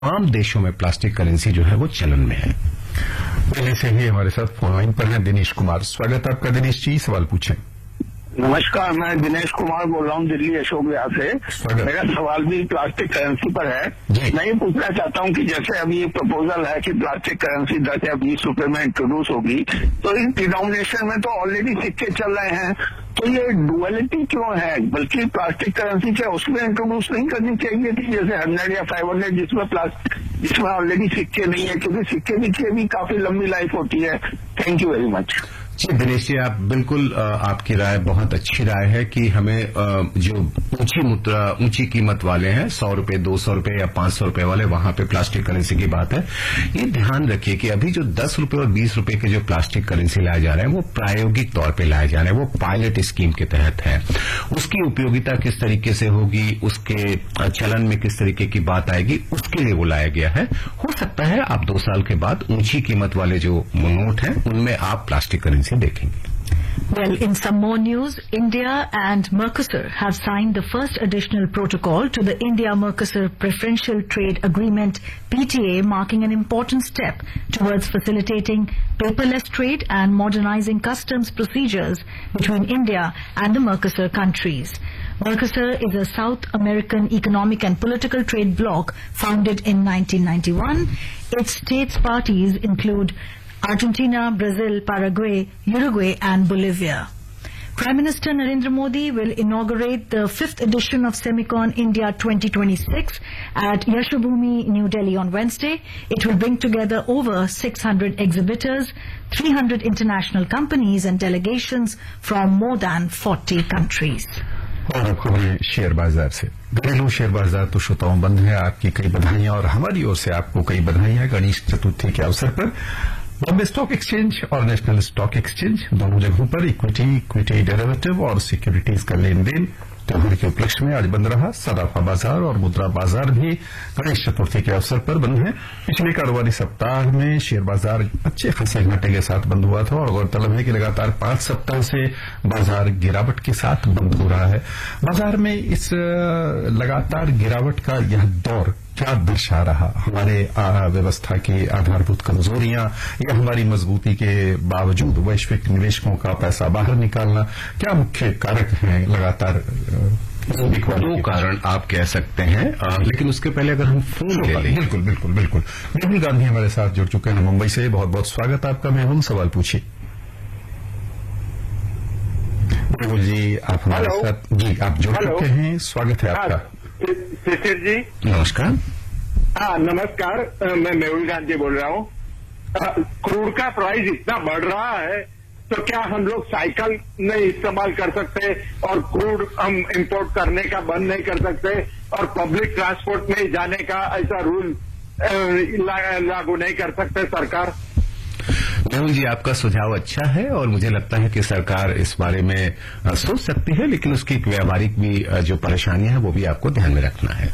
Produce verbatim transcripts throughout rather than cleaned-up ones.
आम देशों में प्लास्टिक करेंसी जो है वो चलन में है। दिल्ली से ही हमारे साथ फोन लाइन पर हैं दिनेश कुमार। स्वागत है आपका दिनेश जी, सवाल पूछें। नमस्कार, मैं दिनेश कुमार बोल रहा हूँ दिल्ली अशोक विहार से। मेरा सवाल भी प्लास्टिक करेंसी पर है। मैं ये पूछना चाहता हूँ कि जैसे अभी ये प्रपोजल है कि प्लास्टिक करेंसी दस या बीस रुपए में इंट्रोड्यूस होगी, तो इस डिनोमिनेशन में तो ऑलरेडी सिक्के चल रहे हैं, तो ये डुअलिटी क्यों है? बल्कि प्लास्टिक करेंसी क्या उसमें इंट्रोड्यूस नहीं करनी चाहिए थी, जैसे हंड्रेड या फाइव हंड्रेड जिसमें प्लास्टिक जिसमें ऑलरेडी सिक्के नहीं है, क्योंकि सिक्के की भी काफी लंबी लाइफ होती है। Thank you very much. जी दिनेश जी, आप बिल्कुल आपकी राय बहुत अच्छी राय है कि हमें जो ऊंची मुद्रा ऊंची कीमत वाले हैं, सौ रुपए दो सौ रुपए या पांच सौ रुपए वाले, वहां पे प्लास्टिक करेंसी की बात है। ये ध्यान रखिए कि अभी जो दस रुपए और बीस रुपए के जो प्लास्टिक करेंसी लाए जा रहे हैं वो प्रायोगिक तौर पे लाए जा रहे हैं, वो पायलट स्कीम के तहत है। उसकी उपयोगिता किस तरीके से होगी, उसके चलन में किस तरीके की बात आएगी, उसके लिए वो लाया गया है। हो सकता है आप दो साल के बाद ऊंची कीमत वाले जो नोट हैं उनमें आप प्लास्टिक करेंसी देखेंगे। Well, in some more news, India and Mercosur have signed the first additional protocol to the India-Mercosur Preferential Trade Agreement, P T A, marking an important step towards facilitating paperless trade and modernizing customs procedures between India and the Mercosur countries. Mercosur is a South American economic and political trade bloc founded in nineteen ninety-one. Its states parties include Argentina, Brazil, Paraguay, Uruguay and Bolivia. Prime Minister Narendra Modi will inaugurate the fifth edition of Semicon India twenty twenty-six at Yashobhoomi, New Delhi on Wednesday. It will bring together over six hundred exhibitors, three hundred international companies and delegations from more than forty countries. और अब खबरें share बाजार से। घरेलू share बाजार तो श्रोताओं बंद है। आपकी कई बधाइयां और हमारी ओर से आपको कई बधाइयां गणेश चतुर्थी के अवसर पर। बॉम्बे स्टॉक एक्सचेंज और नेशनल स्टॉक एक्सचेंज दोनों जगहों पर इक्विटी, इक्विटी डेरिवेटिव और सिक्योरिटीज का लेन देन त्योहार के उपलक्ष्य में आज बंद रहा। सराफा बाजार और मुद्रा बाजार भी गणेश चतुर्थी के अवसर पर बंद है। पिछले कारोबारी सप्ताह में शेयर बाजार अच्छे खासे घाटे के साथ बंद हुआ था और गौरतलब है कि लगातार पांच सप्ताह से बाजार गिरावट के साथ बंद हो रहा है। बाजार में इस लगातार गिरावट का यह दौर क्या दर्शा रहा? हमारे व्यवस्था की आधारभूत कमजोरियां या हमारी मजबूती के बावजूद वैश्विक निवेशकों का पैसा बाहर निकालना, क्या मुख्य कारक हैं? लगातार दो कारण आप कह सकते हैं, आ, लेकिन उसके पहले अगर हम फोन ले लें। बिल्कुल बिल्कुल बिल्कुल मेहुल गांधी हमारे साथ जुड़ चुके हैं मुंबई से। बहुत बहुत स्वागत आपका मेहुल, सवाल पूछिए। मेहुल जी आप हमारे साथ जी आप जुड़ चुके हैं, स्वागत है आपका। शिशिर जी नमस्कार। हाँ नमस्कार, मैं मेहुल गांधी बोल रहा हूँ। क्रूड का प्राइस इतना बढ़ रहा है तो क्या हम लोग साइकिल नहीं इस्तेमाल कर सकते और क्रूड हम इंपोर्ट करने का बंद नहीं कर सकते और पब्लिक ट्रांसपोर्ट में जाने का ऐसा रूल लागू नहीं कर सकते सरकार? मेहुल जी आपका सुझाव अच्छा है और मुझे लगता है कि सरकार इस बारे में सोच सकती है, लेकिन उसकी व्यावहारिक भी जो परेशानियां हैं वो भी आपको ध्यान में रखना है।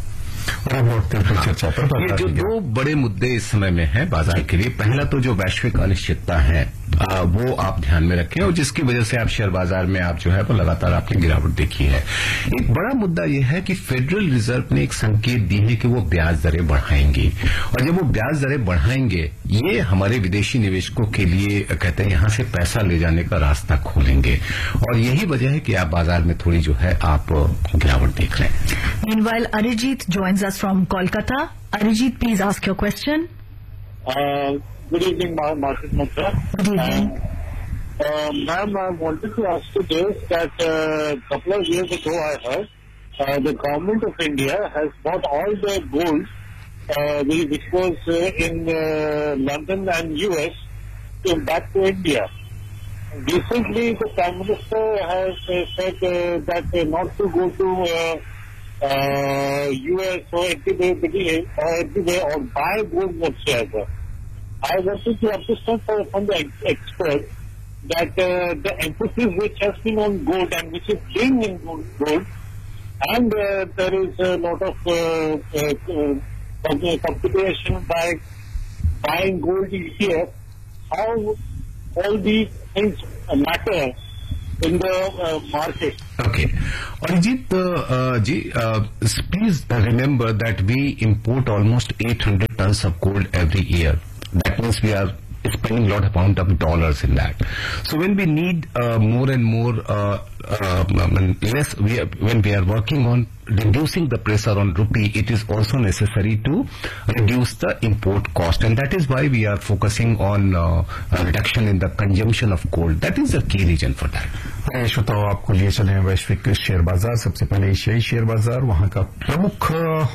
चर्चा पर ये जो दो बड़े मुद्दे इस समय में हैं बाजार के लिए, पहला तो जो वैश्विक अनिश्चितता है आ, वो आप ध्यान में रखें और जिसकी वजह से आप शेयर बाजार में आप जो है वो लगातार आपने गिरावट देखी है। एक बड़ा मुद्दा यह है कि फेडरल रिजर्व ने एक संकेत दी है कि वो ब्याज दरें बढ़ाएंगे और जब वो ब्याज दरें बढ़ाएंगे ये हमारे विदेशी निवेशकों के लिए कहते हैं यहां से पैसा ले जाने का रास्ता खोलेंगे और यही वजह है कि आप बाजार में थोड़ी जो है आप गिरावट देख रहे हैं। Meanwhile, Arijit joins us from Kolkata. Arijit, please ask your question. Uh, good evening, Market Mitra. Good evening. Uh, uh, Ma'am, I wanted to ask you this, that a uh, couple of years ago I heard uh, the government of India has bought all the gold uh, which was uh, in uh, London and U S to back to India. Recently, the Prime Minister has uh, said uh, that uh, not to go to uh, uh, U S or anywhere or anywhere or buy gold whatsoever. I wanted to understand from the expert that uh, the emphasis which has been on gold and which is being in gold, and uh, there is a lot of uh, uh, uh, competition by buying gold E T F. How all these things matter in the uh, market. Okay. Arijit uh, ji, uh, please remember that we import almost eight hundred tons of gold every year. That means we are spending a lot of amount of dollars in that. So when we need uh, more and more uh, uh, less, we are, when we are working on reducing the pressure on rupee, it is also necessary to reduce the import cost, and that is why we are focusing on uh, a reduction in the consumption of gold. That is the key reason for that. श्रोताओं, आपको लिए चले हैं वैश्विक share बाजार। सबसे पहले एशियाई शेयर बाजार, वहां का प्रमुख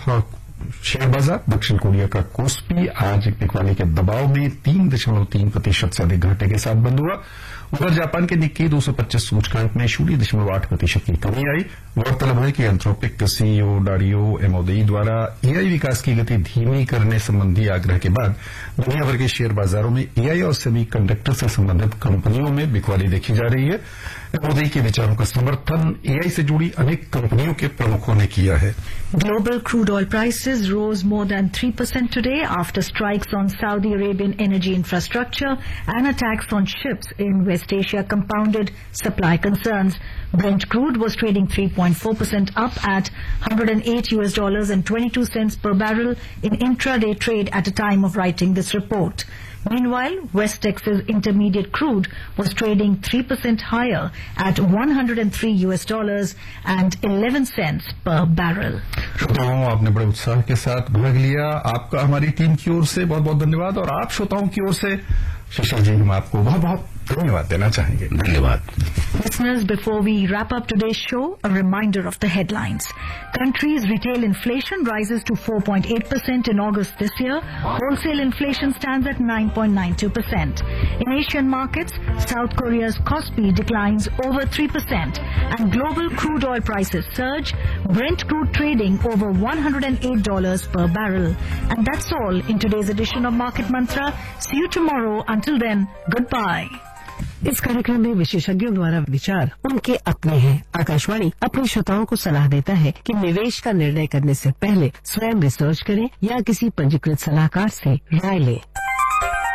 शेयर बाजार दक्षिण कोरिया का कोस्पी आज बिकवाली के दबाव में तीन दशमलव तीन प्रतिशत से अधिक घाटे के साथ बंद हुआ। उधर जापान के निक्की दो सौ पच्चीस सूचकांक में शून्य दशमलव आठ प्रतिशत की कमी आई। गौरतलब है कि एंथ्रोपिक सीईओ डारियो एमोदेई द्वारा एआई विकास की गति धीमी करने संबंधी आग्रह के बाद दुनिया भर के शेयर बाजारों में एआई और सेमी कंडक्टर से संबंधित कंपनियों में बिकवाली देखी जा रही है। एमोदेई के विचारों का समर्थन एआई से जुड़ी अनेक कंपनियों के प्रमुखों ने किया है। Global crude oil prices rose more than three percent today after strikes on Saudi Arabian energy infrastructure and attacks on ships in West Asia compounded supply concerns. Brent crude was trading three point four percent up at one hundred eight U S dollars and twenty-two cents per barrel in intraday trade at a time of writing this report. Meanwhile, West Texas Intermediate crude was trading three percent higher at one hundred three U S dollars and eleven cents per barrel. श्रोताओं, आपने बड़े उत्साह के साथ भाग लिया। आपका हमारी टीम की ओर से बहुत बहुत धन्यवाद, और आप श्रोताओं की ओर से शिशिर जी हम आपको बहुत बहुत धन्यवाद देना चाहेंगे। धन्यवाद। Listeners, before we wrap up today's show, a reminder of the headlines. Country's retail inflation rises to four point eight percent in August this year. Wholesale inflation stands at nine point nine two percent. In Asian markets, South Korea's Kospi declines over three percent and global crude oil prices surge, Brent crude trading over one hundred eight dollars per barrel. And that's all in today's edition of Market Mantra. See you tomorrow. Until then, goodbye. इस कार्यक्रम में विशेषज्ञों द्वारा विचार उनके अपने हैं। आकाशवाणी अपने श्रोताओं को सलाह देता है कि निवेश का निर्णय करने से पहले स्वयं रिसर्च करें या किसी पंजीकृत सलाहकार से राय लें।